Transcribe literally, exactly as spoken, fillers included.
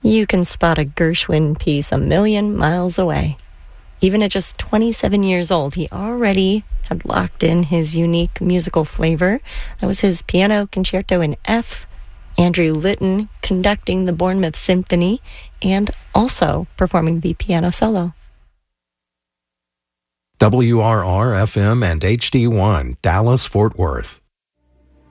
You can spot a Gershwin piece a million miles away. Even at just twenty-seven years old, he already had locked in his unique musical flavor. That was his piano concerto in F, Andrew Litton conducting the Bournemouth Symphony, and also performing the piano solo. W R R F M and H D one, Dallas, Fort Worth.